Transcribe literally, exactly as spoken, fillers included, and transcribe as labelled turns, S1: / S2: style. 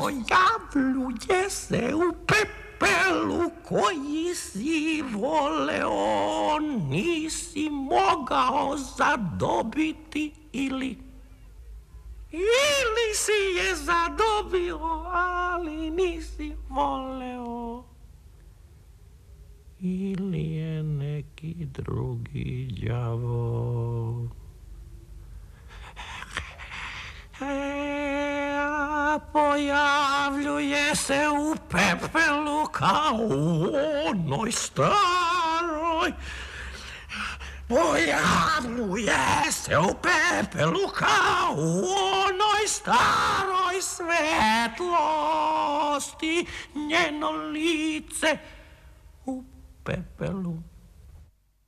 S1: pojavljuje se u pepelu koji si voleo, nisi mogao zadobiti ili ili si je zadobio, ali nisi voleo, ili je neki drugi đavo. E, a pojavljuje se u pepelu kao u onoj staroj. Pojavljuje se u pepelu kao u onoj staroj svetlosti. Njeno lice u pepelu